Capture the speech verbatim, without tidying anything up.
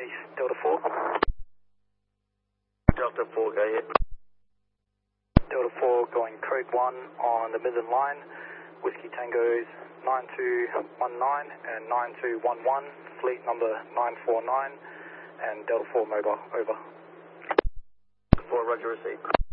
East, Delta four. Delta four, go ahead. Delta four going code one on the Midland line. Whiskey Tango's nine two one nine and nine two one one, fleet number nine four nine, and Delta four mobile, over. four, roger, receipt.